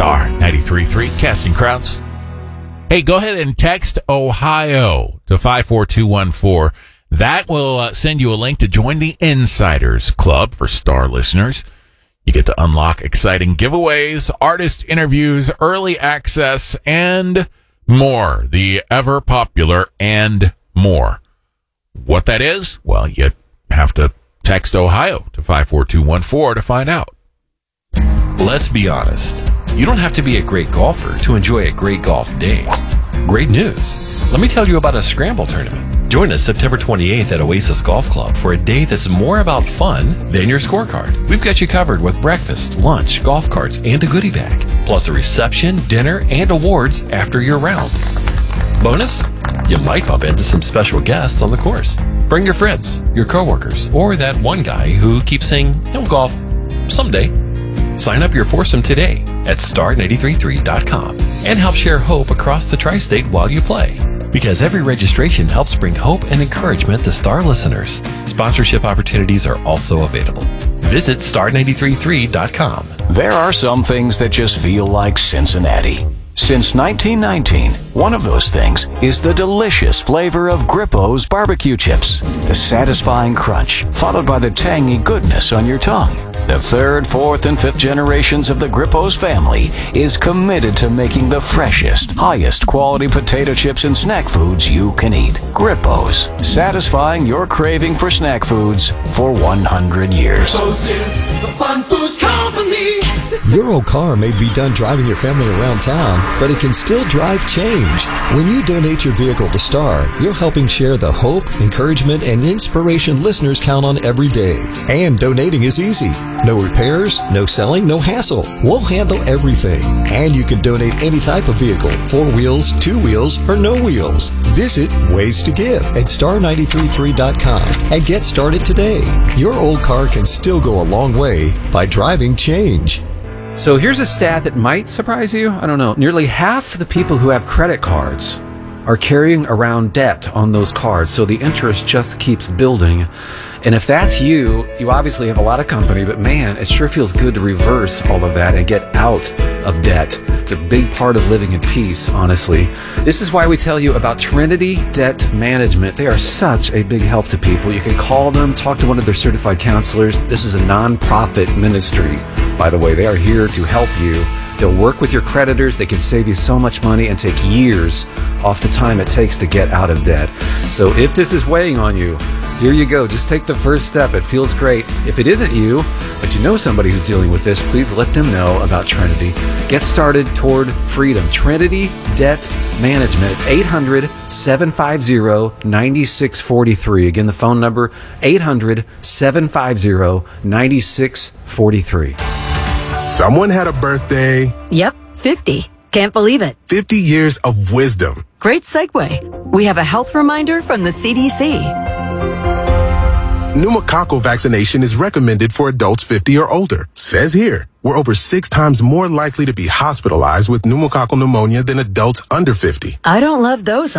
Star 93.3, Casting Crowds. Hey, go ahead and text Ohio to 54214. That will send you a link to join the Insiders Club for Star listeners. You get to unlock exciting giveaways, artist interviews, early access, and more. The ever popular and more. What that is? Well, you have to text Ohio to 54214 to find out. Let's be honest. You don't have to be a great golfer to enjoy a great golf day. Great news. Let me tell you about a scramble tournament. Join us September 28th at Oasis Golf Club for a day that's more about fun than your scorecard. We've got you covered with breakfast, lunch, golf carts, and a goodie bag, plus a reception, dinner, and awards after your round. Bonus? You might bump into some special guests on the course. Bring your friends, your coworkers, or that one guy who keeps saying he'll golf someday. Sign up your foursome today at star933.com and help share hope across the tri-state while you play. Because every registration helps bring hope and encouragement to Star listeners. Sponsorship opportunities are also available. Visit star933.com. There are some things that just feel like Cincinnati. Since 1919, one of those things is the delicious flavor of Grippo's barbecue chips. The satisfying crunch, followed by the tangy goodness on your tongue. The third, fourth, and fifth generations of the Grippo's family is committed to making the freshest, highest quality potato chips and snack foods you can eat. Grippo's, satisfying your craving for snack foods for 100 years. Grippo's is the fun food company. Your old car may be done driving your family around town, but it can still drive change. When you donate your vehicle to Star, you're helping share the hope, encouragement, and inspiration listeners count on every day. And donating is easy. No repairs, no selling, no hassle. We'll handle everything. And you can donate any type of vehicle, 4 wheels, 2 wheels, or no wheels. Visit Ways to Give at star933.com and get started today. Your old car can still go a long way by driving change. So here's a stat that might surprise you. I don't know. Nearly half the people who have credit cards are carrying around debt on those cards, so the interest just keeps building. And if that's you, you obviously have a lot of company, but man, it sure feels good to reverse all of that and get out of debt. It's a big part of living in peace, honestly. This is why we tell you about Trinity Debt Management. They are such a big help to people. You can call them, talk to one of their certified counselors. This is a nonprofit ministry, by the way. They are here to help you. They'll work with your creditors. They can save you so much money and take years off the time it takes to get out of debt. So if this is weighing on you, here you go. Just take the first step. It feels great. If it isn't you, but you know somebody who's dealing with this, please let them know about Trinity. Get started toward freedom. Trinity Debt Management. It's 800-750-9643. Again, the phone number, 800-750-9643. Someone had a birthday. Yep, 50. Can't believe it. 50 years of wisdom. Great segue. We have a health reminder from the CDC. Pneumococcal vaccination is recommended for adults 50 or older. Says here, we're over 6 times more likely to be hospitalized with pneumococcal pneumonia than adults under 50. I don't love those